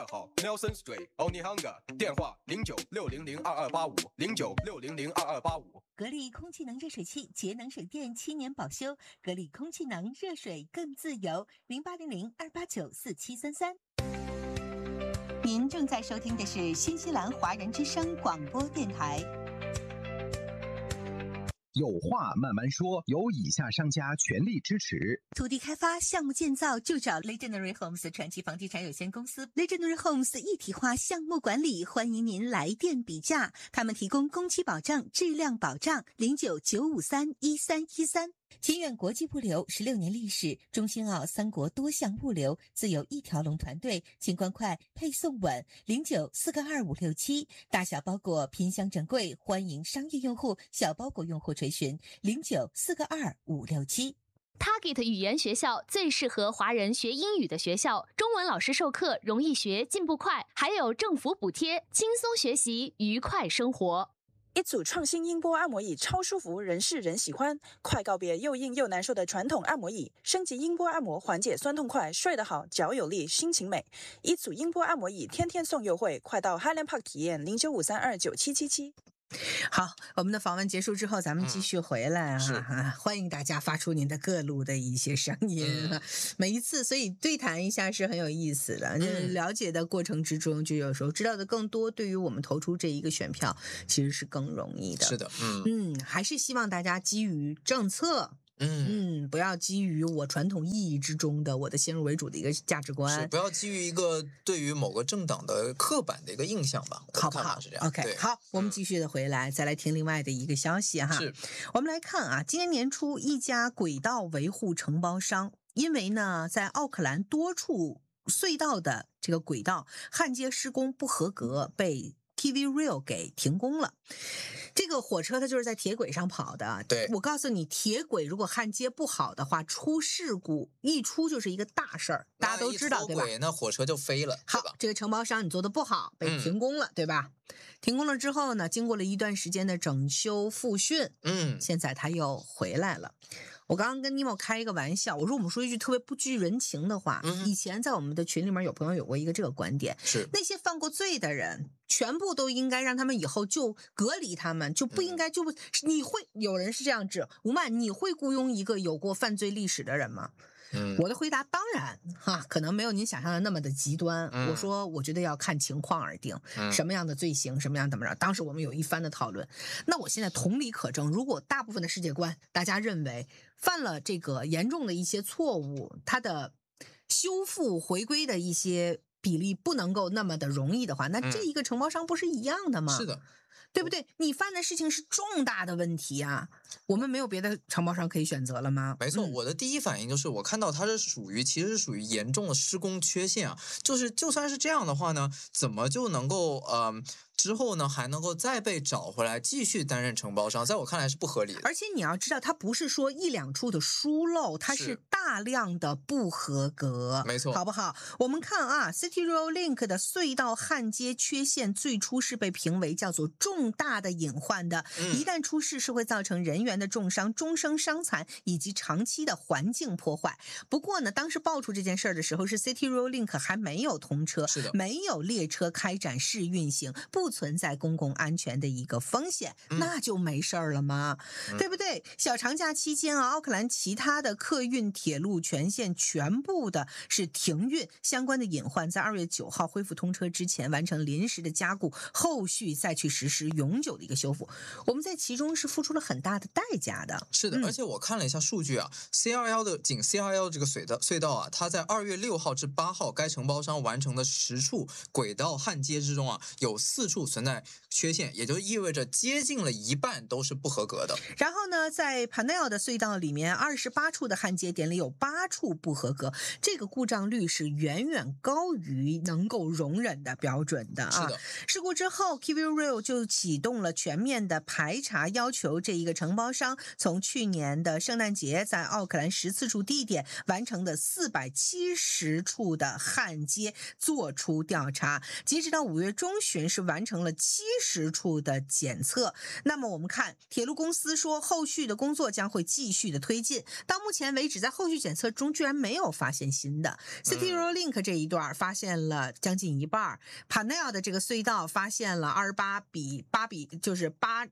号 Nelson Street Onihanga， 电话0960022285，0960022285。 格力空气能热水器节能省电7年保修，格力空气能热水更自由，0800-289-4733。您正在收听的是新西兰华人之声广播电台。 有话慢慢说，由以下商家全力支持。 土地开发项目建造就找 Legendary Homes 传奇房地产有限公司。 Legendary Homes 一体化项目管理，欢迎您来电比价，他们提供工期保障、质量保障。09-953-1313。天苑国际物流16年历史，中新澳3国多项物流，自有一条龙团队，清关快，配送稳。09-422-567，大小包裹拼箱整柜，欢迎商业用户、小包裹用户垂询。09-422-567。 Target 语言学校最适合华人学英语的学校，中文老师授课容易学，进步快，还有政府补贴，轻松学习，愉快生活。 一组创新音波按摩椅超舒服，人是人喜欢，快告别又硬又难受的传统按摩椅，升级音波按摩，缓解酸痛快，睡得好，脚有力，心情美。一组音波按摩椅天天送优惠，快到 Highland Park 体验0953297777。 好，我们的访问结束之后，咱们继续回来啊！欢迎大家发出您的各路的一些声音。每一次，所以对谈一下是很有意思的。了解的过程之中，就有时候知道的更多，对于我们投出这一个选票，其实是更容易的。 是的， 还是希望大家基于政策。不要基于我传统意义之中的我的先入为主的一个价值观， 是不要基于一个对于某个政党的刻板的一个印象吧， 好不好？ 是这样。 OK， 好，我们继续的回来，再来听另外的一个消息哈。 是， 我们来看啊，今年年初一家轨道维护承包商，因为呢在奥克兰多处隧道的这个轨道焊接施工不合格，被 TV Rail 给停工了。这个火车它就是在铁轨上跑的， 对， 我告诉你，铁轨如果焊接不好的话，出事故一出就是一个大事儿，大家都知道，对吧？ 那火车就飞了。 好，这个承包商你做的不好，被停工了，对吧？停工了之后呢，经过了一段时间的整修复训，现在他又回来了。我刚刚跟尼莫开一个玩笑，我说我们说一句特别不拘人情的话，以前在我们的群里面有朋友有过一个这个观点， 是那些犯过罪的人全部都应该让他们以后就隔离他们，就不应该就你会有人是这样指吴曼，你会雇佣一个有过犯罪历史的人吗？我的回答当然可能没有您想象的那么的极端。我说我觉得要看情况而定，什么样的罪行，什么样怎么着。当时我们有一番的讨论。那我现在同理可证，如果大部分的世界观大家认为犯了这个严重的一些错误，它的修复回归的一些比例不能够那么的容易的话，那这一个承包商不是一样的吗？ 是的， 对不对？你犯的事情是重大的问题啊，我们没有别的承包商可以选择了吗？ 没错，我的第一反应就是我看到它是其实是属于严重的施工缺陷啊，就算是这样的话呢，怎么就能够之后呢还能够再被找回来继续担任承包商，在我看来是不合理的。 而且你要知道，它不是说一两处的疏漏，它是大量的不合格， 没错， 好不好？我们看啊 City Rail Link 的隧道焊接缺陷最初是被评为叫做重大的隐患的，一旦出事是会造成人员的重伤、终生伤残以及长期的环境破坏。不过呢，当时爆出这件事的时候是 City Rail Link 还没有通车， 是的， 没有列车开展试运行，不存在公共安全的一个风险，那就没事儿了吗？对不对？小长假期间啊，奥克兰其他的客运铁路全线全部的是停运，相关的隐患在2月9号恢复通车之前完成临时的加固，后续再去实施永久的一个修复。我们在其中是付出了很大的代价的。 是的，而且我看了一下数据啊，C211仅 C211这个隧道啊，它在2月6号至8号该承包商完成的10处轨道焊接之中啊，有4处存在缺陷，也就意味着接近了一半都是不合格的。 然后呢，在 Panel 的隧道里面，28处的焊接点里有8处不合格，这个故障率是远远高于能够容忍的标准的啊。 是的。 事故之后 ，Kiwi Rail 就就启动了全面的排查，要求这一个承包商从去年的圣诞节在奥克兰14处地点完成的470处的焊接做出调查，截止到5月中旬是完成了70处的检测。那么我们看铁路公司说，后续的工作将会继续的推进。到目前为止，在后续检测中居然没有发现新的。City Road Link 这一段发现了将近一半 ，Panel 的这个隧道发现了28:8，就是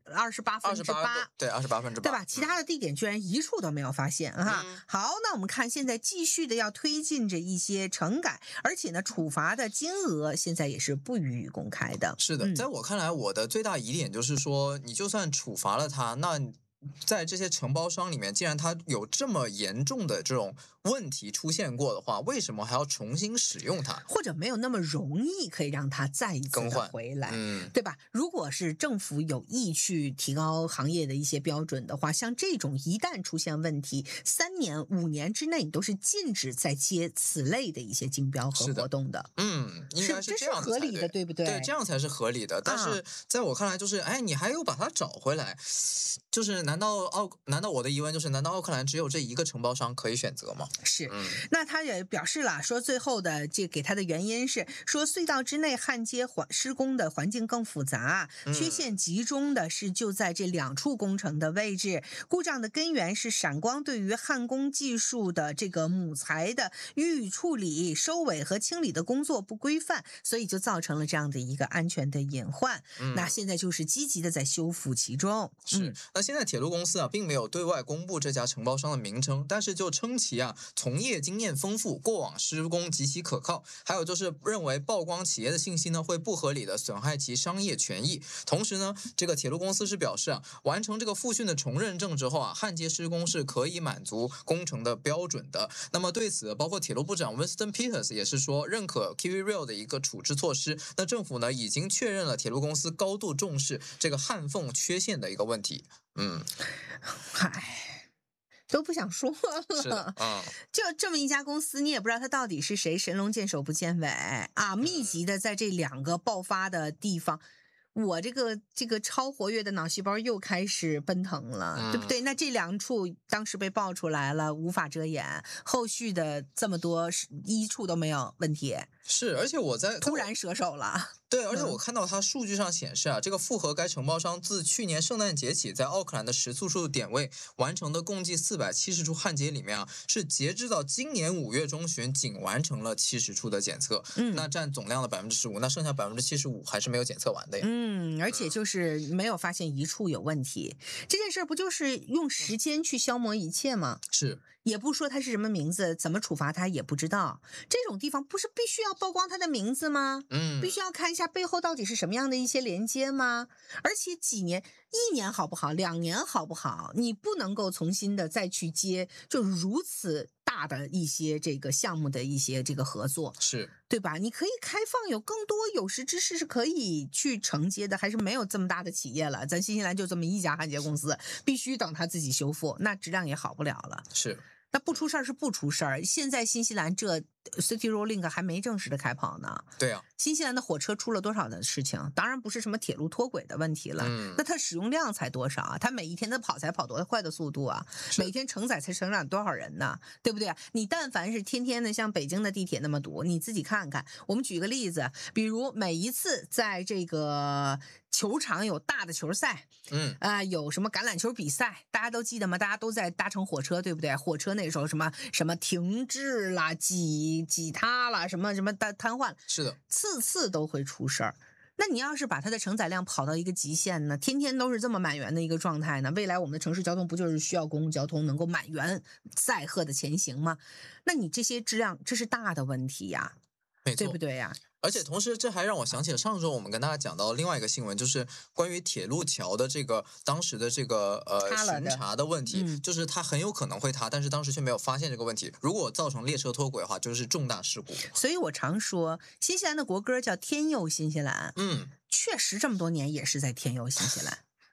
28%， 对，28%， 对吧？其他的地点居然一处都没有发现哈。好，那我们看现在继续的要推进着一些整改，而且呢，处罚的金额现在也是不予以公开的。 是的，在我看来，我的最大疑点就是说，你就算处罚了他，那在这些承包商里面，既然他有这么严重的这种问题出现过的话，为什么还要重新使用它？ 或者没有那么容易可以让它再一次的回来，对吧？如果是政府有意去提高行业的一些标准的话，像这种一旦出现问题，3年、5年之内，你都是禁止再接此类的一些竞标和活动的。 应该是这样合理的，对不对？ 对，这样才是合理的。但是在我看来，就是你还有把它找回来，就是难道我的疑问就是，难道奥克兰只有这一个承包商可以选择吗？ 是，那他也表示了，说最后的这给他的原因是说，隧道之内焊接施工的环境更复杂，缺陷集中的是就在这2处工程的位置，故障的根源是闪光对于焊工技术的这个母材的予以处理、收尾和清理的工作不规范，所以就造成了这样的一个安全的隐患。那现在就是积极的在修复其中。 是，那现在铁路公司并没有对外公布这家承包商的名称，但是就称其从业经验丰富，过往施工极其可靠，还有就是认为曝光企业的信息呢会不合理的损害其商业权益。同时呢，这个铁路公司是表示完成这个复训的重认证之后焊接施工是可以满足工程的标准的。那么对此，包括铁路部长 Winston Peters 也是说认可 Kiwi Rail 的一个处置措施。那政府呢已经确认了铁路公司高度重视这个焊缝缺陷的一个问题。 都不想说了。 是的， 就这么一家公司，你也不知道它到底是谁，神龙见首不见尾密集的在这2个爆发的地方。我这个超活跃的脑细胞又开始奔腾了，对不对？那这2处当时被爆出来了，无法遮掩，后续的这么多1处都没有问题。 是，而且我在突然射手了。 对，而且我看到它数据上显示这个复合该承包商自去年圣诞节起，在奥克兰的10处点位完成的共计470处焊接里面是截至到今年5月中旬仅完成了70处的检测，那占总量的15%，那剩下75%还是没有检测完的呀。 而且就是没有发现1处有问题，这件事不就是用时间去消磨一切吗？ 是。 也不说他是什么名字，怎么处罚他也不知道。这种地方不是必须要曝光他的名字吗？必须要看一下背后到底是什么样的一些连接吗？而且1年好不好，2年好不好，你不能够重新的再去接就是如此大的一些这个项目的一些这个合作， 是对吧？你可以开放有更多有识之士是可以去承接的，还是没有这么大的企业了。咱新西兰就这么一家焊接公司，必须等他自己修复，那质量也好不了了。 是。 那不出事儿是不出事儿。现在新西兰这 City Road Link 还没正式的开跑呢。 对啊， 新西兰的火车出了多少的事情？当然不是什么铁路脱轨的问题了。那它使用量才多少啊？它每一天的跑才跑多快的速度啊？每天承载才承载多少人呢？对不对？你但凡是天天的像北京的地铁那么堵，你自己看看。我们举个例子，比如每一次在这个球场有大的球赛，有什么橄榄球比赛，大家都记得吗？大家都在搭乘火车，对不对？火车那时候什么停滞啦、挤塌啦，什么瘫痪， 是的， 次都会出事儿。那你要是把它的承载量跑到一个极限呢，天天都是这么满员的一个状态呢，未来我们的城市交通不就是需要公共交通能够满员载荷的前行吗？那你这些质量，这是大的问题呀，对不对呀？ 而且同时，这还让我想起了上周我们跟大家讲到另外一个新闻，就是关于铁路桥的这个当时的这个巡查的问题，就是它很有可能会塌，但是当时却没有发现这个问题。如果造成列车脱轨的话，就是重大事故。 所以我常说，新西兰的国歌叫《天佑新西兰》，确实这么多年也是在天佑新西兰。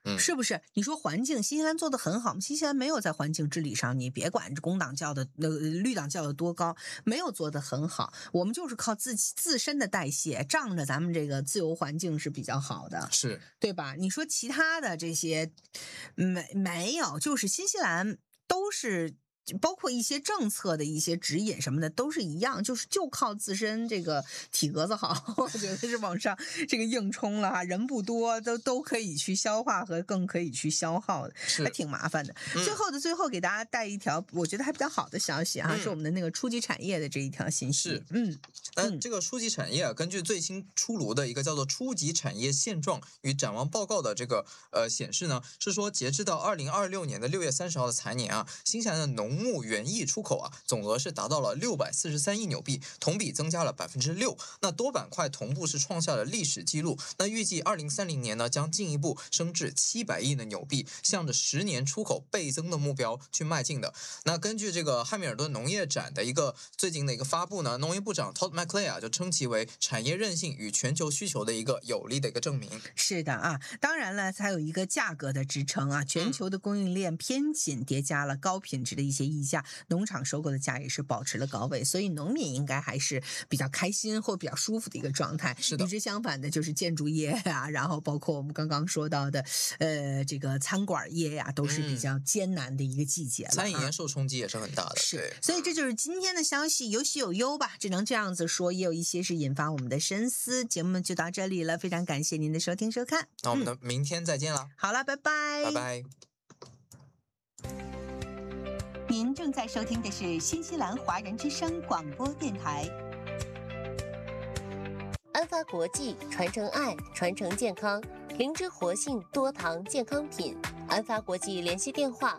是不是？你说环境，新西兰做得很好，新西兰没有在环境治理上，你别管工党叫的绿党叫的多高，没有做得很好。我们就是靠自身的代谢，仗着咱们这个自由环境是比较好的， 是对吧？你说其他的这些没有，就是新西兰都是。包括一些政策的一些指引什么的都是一样，就靠自身这个体格子好，我觉得是往上这个硬冲了，人不多都可以去消化和更可以去消耗的，还挺麻烦的。最后给大家带一条我觉得还比较好的消息啊，是我们的那个初级产业的这一条信息。 这个初级产业根据最新出炉的一个叫做初级产业现状与展望报告的这个显示呢，是说截至到2026年的6月30号的财年啊，新西兰的农牧园艺出口啊总额是达到了643亿纽币，同比增加了6%。那多板块同步是创下了历史记录。那预计2030年呢将进一步升至700亿的纽币，向着10年出口倍增的目标去迈进的。那根据这个汉密尔顿农业展的一个最近的一个发布呢，农业部长 Todd McClay 就称其为产业韧性与全球需求的一个有力的一个证明。 是的啊，当然了，还有一个价格的支撑啊，全球的供应链偏紧叠加了高品质的一些溢价，农场收购的价也是保持了高位，所以农民应该还是比较开心或比较舒服的一个状态。 是的， 与之相反的就是建筑业啊，然后包括我们刚刚说到的这个餐馆业呀，都是比较艰难的一个季节了。 餐饮业受冲击也是很大的。 是，所以这就是今天的消息，有喜有忧吧，只能这样子说，也有一些是引发我们的深思。节目就到这里了，非常感谢您的收听收看， 那我们的明天再见了。 好了，拜拜， 拜拜。 您正在收听的是新西兰华人之声广播电台。 安发国际，传承爱，传承健康，灵芝活性多糖健康品。安发国际联系电话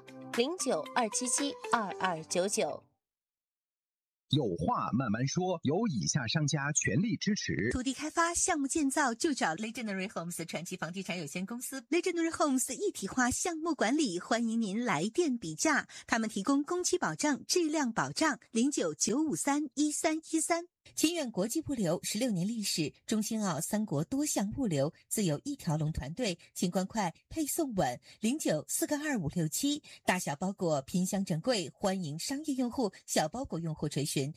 0927722299。 有话慢慢说，由以下商家全力支持。 土地开发项目建造就找 Legendary Homes 传奇房地产有限公司。Legendary Homes 一体化项目管理，欢迎您来电比价。他们提供工期保障、质量保障。0995311313。清远国际物流16年历史，中新澳3国多项物流，自有一条龙团队，清关快，配送稳。09422567，大小包裹拼箱整柜，欢迎商业用户、小包裹用户垂询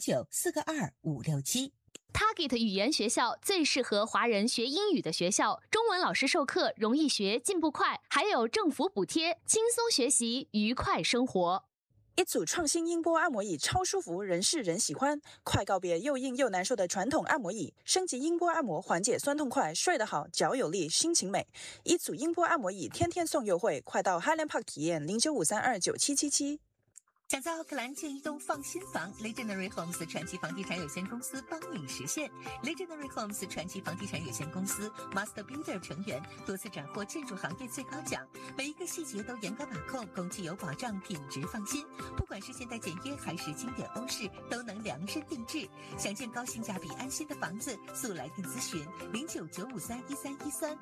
09422567。 Target 语言学校最适合华人学英语的学校，中文老师授课容易学，进步快，还有政府补贴，轻松学习，愉快生活。 一组创新音波按摩椅超舒服，人是人喜欢，快告别又硬又难受的传统按摩椅，升级音波按摩，缓解酸痛快，睡得好，脚有力，心情美。一组音波按摩椅天天送优惠，快到 Highland Park 体验0953297777。 想在奥克兰建一栋放心房 ，Legendary Homes 传奇房地产有限公司帮你实现。Legendary Homes 传奇房地产有限公司 Master Builder 成员，多次斩获建筑行业最高奖，每一个细节都严格把控，工期有保障，品质放心。不管是现代简约还是经典欧式，都能量身定制。想建高性价比安心的房子，速来电咨询0995311313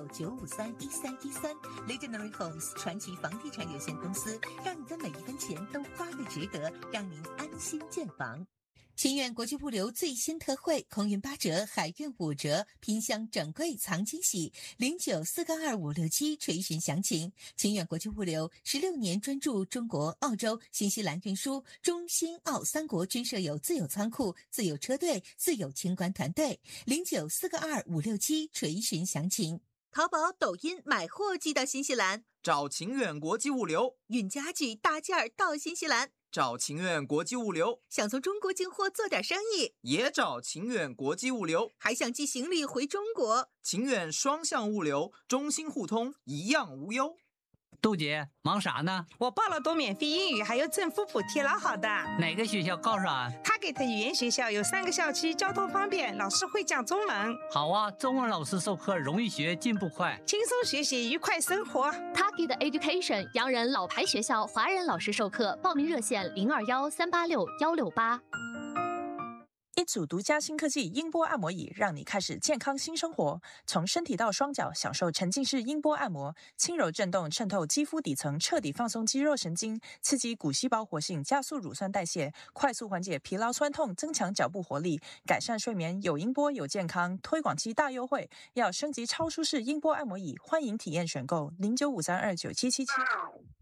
0995311313。Legendary Homes 传奇房地产有限公司，让你的每一分钱都花得值得，让您安心建房。清远国际物流最新特惠，空运8折，海运5折，拼箱整柜藏惊喜，09422567垂询详情。清远国际物流16年专注中国、澳洲、新西兰运输，中新澳3国均设有自有仓库、自有车队、自有清关团队，09422567垂询详情。淘宝、抖音买货寄到新西兰， 找晴远国际物流； 运家具大件儿到新西兰， 找晴远国际物流； 想从中国进货做点生意， 也找晴远国际物流； 还想寄行李回中国， 晴远双向物流，中新互通，一样无忧。 杜姐，忙啥呢？ 我报了读免费英语，还有政府补贴，老好的。 哪个学校告诉啊 ？Target语言学校有3个校区，交通方便，老师会讲中文。 好啊，中文老师授课容易学，进步快， 轻松学习，愉快生活。 Target Education 洋人老牌学校，华人老师授课，报名热线021386168。 一组独家新科技音波按摩椅，让你开始健康新生活。从身体到双脚，享受沉浸式音波按摩，轻柔震动渗透肌肤底层，彻底放松肌肉神经，刺激骨细胞活性，加速乳酸代谢，快速缓解疲劳酸痛，增强脚部活力，改善睡眠。有音波有健康，推广期大优惠，要升级超舒适音波按摩椅，欢迎体验选购0953297777。